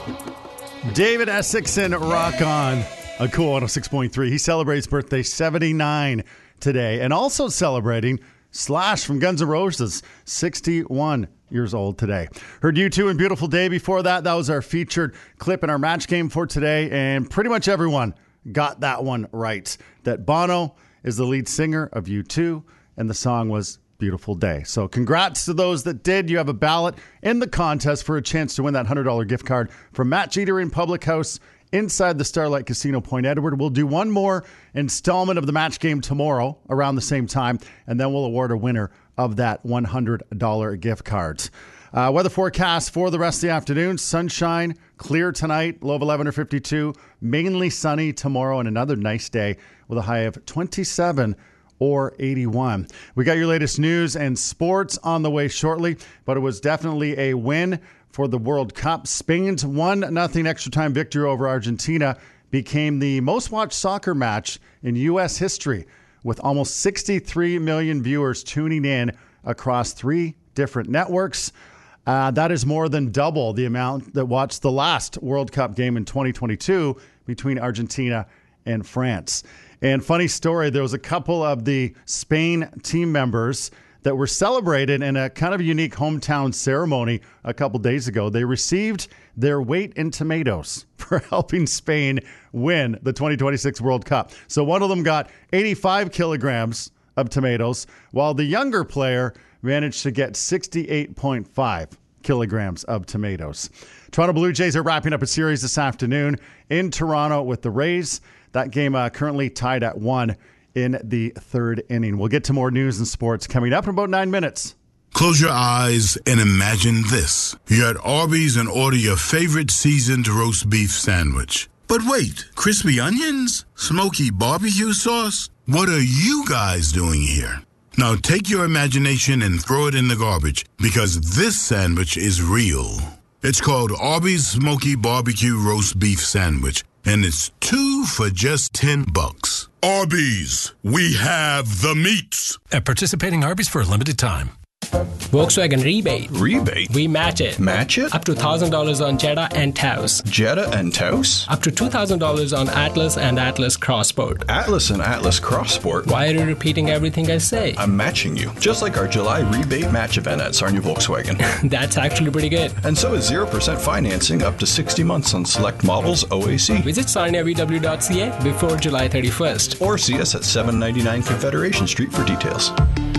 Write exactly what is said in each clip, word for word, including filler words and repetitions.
David Essex and Rock On, a cool one oh six point three. He celebrates birthday seventy-nine today, and also celebrating Slash from Guns N' Roses, sixty-one years old today. Heard U two and Beautiful Day before that. That was our featured clip in our match game for today, and pretty much everyone got that one right. That Bono is the lead singer of U two, and the song was Beautiful Day. So congrats to those that did. You have a ballot in the contest for a chance to win that one hundred dollars gift card from Matt Jeter in Public House inside the Starlight Casino Point Edward. We'll do one more installment of the match game tomorrow around the same time, and then we'll award a winner of that one hundred dollars gift card. Uh, weather forecast for the rest of the afternoon. Sunshine, clear tonight, low of eleven or fifty-two. Mainly sunny tomorrow and another nice day with a high of twenty-seven or eighty-one. We got your latest news and sports on the way shortly, but it was definitely a win for the World Cup. Spain's one nothing extra time victory over Argentina became the most watched soccer match in U S history, with almost sixty-three million viewers tuning in across three different networks. Uh, that is more than double the amount that watched the last World Cup game in twenty twenty-two between Argentina and France. And funny story, there was a couple of the Spain team members that were celebrated in a kind of unique hometown ceremony a couple days ago. They received their weight in tomatoes for helping Spain win the twenty twenty-six World Cup. So one of them got eighty-five kilograms of tomatoes, while the younger player managed to get sixty-eight point five kilograms of tomatoes. Toronto Blue Jays are wrapping up a series this afternoon in Toronto with the Rays. That game uh, currently tied at one in the third inning. We'll get to more news and sports coming up in about nine minutes. Close your eyes and imagine this. You're at Arby's and order your favorite seasoned roast beef sandwich. But wait, crispy onions? Smoky barbecue sauce? What are you guys doing here? Now take your imagination and throw it in the garbage, because this sandwich is real. It's called Arby's Smoky Barbecue Roast Beef Sandwich, and it's two for just ten bucks. Arby's, we have the meats. At participating Arby's for a limited time. Volkswagen rebate. Rebate? We match it. Match it? Up to one thousand dollars on Jetta and Taos. Jetta and Taos? Up to two thousand dollars on Atlas and Atlas Crossport. Atlas and Atlas Crossport? Why are you repeating everything I say? I'm matching you. Just like our July rebate match event at Sarnia Volkswagen. That's actually pretty good. And so is zero percent financing up to sixty months on select models O A C. Visit sarnia v w dot c a before July thirty-first. Or see us at seven ninety-nine Confederation Street for details.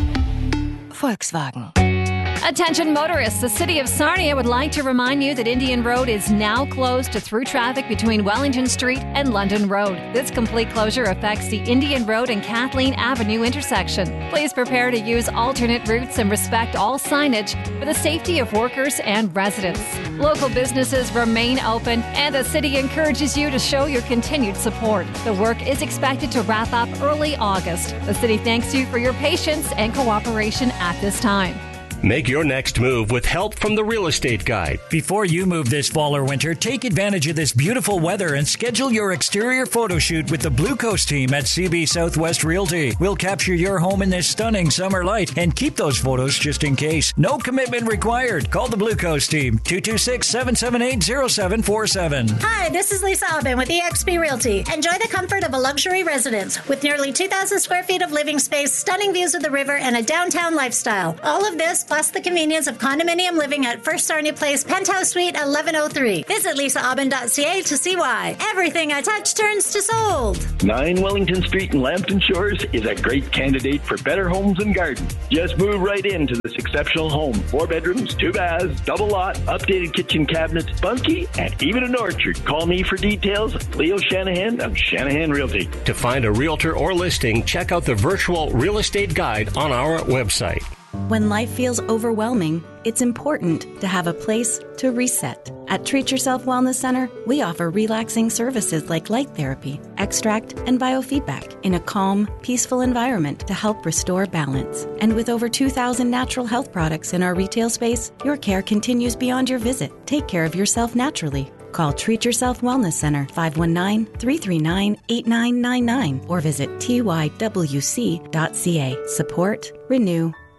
Volkswagen. Attention motorists, the City of Sarnia would like to remind you that Indian Road is now closed to through traffic between Wellington Street and London Road. This complete closure affects the Indian Road and Kathleen Avenue intersection. Please prepare to use alternate routes and respect all signage for the safety of workers and residents. Local businesses remain open, and the city encourages you to show your continued support. The work is expected to wrap up early August. The city thanks you for your patience and cooperation at this time. Make your next move with help from the Real Estate Guide. Before you move this fall or winter, take advantage of this beautiful weather and schedule your exterior photo shoot with the Blue Coast team at C B Southwest Realty. We'll capture your home in this stunning summer light and keep those photos just in case. No commitment required. Call the Blue Coast team, two two six, seven seven eight, zero seven four seven. Hi, this is Lisa Aubin with eXp Realty. Enjoy the comfort of a luxury residence with nearly two thousand square feet of living space, stunning views of the river, and a downtown lifestyle. All of this plus the convenience of condominium living at First Sarnia Place, Penthouse Suite eleven oh three. Visit lisa aubin dot c a to see why. Everything I touch turns to sold. nine Wellington Street in Lambton Shores is a great candidate for better homes and gardens. Just move right into this exceptional home. Four bedrooms, two baths, double lot, updated kitchen cabinets, bunkie, and even an orchard. Call me for details. Leo Shanahan of Shanahan Realty. To find a realtor or listing, check out the virtual Real Estate Guide on our website. When life feels overwhelming, it's important to have a place to reset. At Treat Yourself Wellness Center, we offer relaxing services like light therapy, extract, and biofeedback in a calm, peaceful environment to help restore balance. And with over two thousand natural health products in our retail space, your care continues beyond your visit. Take care of yourself naturally. Call Treat Yourself Wellness Center, five one nine, three three nine, eight nine nine nine, or visit T Y W C dot C A. Support, renew,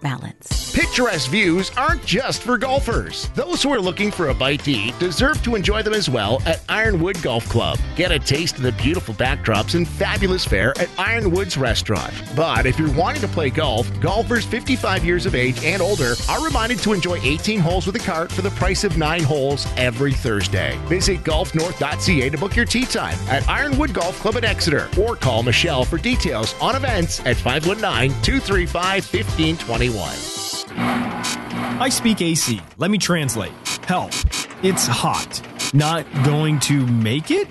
balance. Picturesque views aren't just for golfers. Those who are looking for a bite to eat deserve to enjoy them as well at Ironwood Golf Club. Get a taste of the beautiful backdrops and fabulous fare at Ironwood's restaurant. But if you're wanting to play golf, golfers fifty-five years of age and older are reminded to enjoy eighteen holes with a cart for the price of nine holes every Thursday. Visit golf north dot c a to book your tee time at Ironwood Golf Club at Exeter or call Michelle for details on events at five one nine, two three five, one five two one. I speak A C. Let me translate. Help. It's hot. Not going to make it?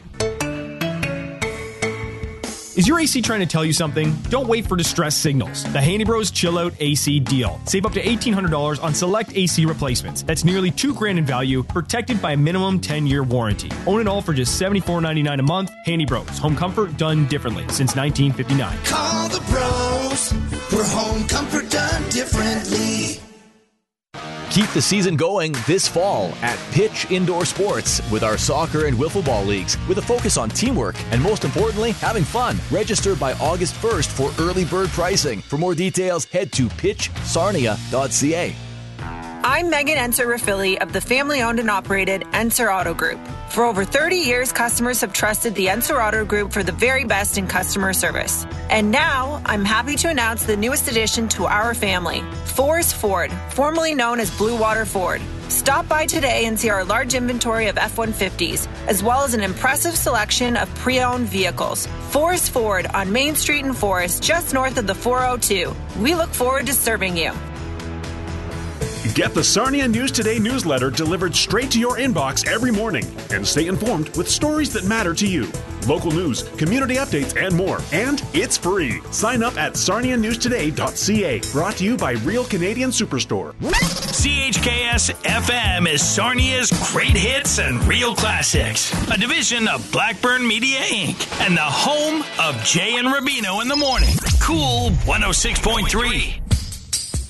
Is your A C trying to tell you something? Don't wait for distress signals. The Handy Bros Chill Out A C deal. Save up to eighteen hundred dollars on select A C replacements. That's nearly two grand in value, protected by a minimum ten-year warranty. Own it all for just seventy-four ninety-nine a month. Handy Bros. Home comfort done differently since nineteen fifty-nine. Call the pros for home comfort done differently. Keep the season going this fall at Pitch Indoor Sports with our soccer and wiffle ball leagues with a focus on teamwork and, most importantly, having fun. Register by August first for early bird pricing. For more details, head to pitch sarnia dot c a. I'm Megan Enser-Raffili of the family-owned and operated Enser Auto Group. For over thirty years, customers have trusted the Enser Auto Group for the very best in customer service. And now, I'm happy to announce the newest addition to our family, Forrest Ford, formerly known as Blue Water Ford. Stop by today and see our large inventory of F one fifties, as well as an impressive selection of pre-owned vehicles. Forrest Ford on Main Street in Forest, just north of the four oh two. We look forward to serving you. Get the Sarnia News Today newsletter delivered straight to your inbox every morning and stay informed with stories that matter to you. Local news, community updates, and more. And it's free. Sign up at sarnia news today dot c a. Brought to you by Real Canadian Superstore. C H K S F M is Sarnia's great hits and real classics. A division of Blackburn Media Incorporated and the home of Jay and Rubino in the morning. Cool one oh six point three.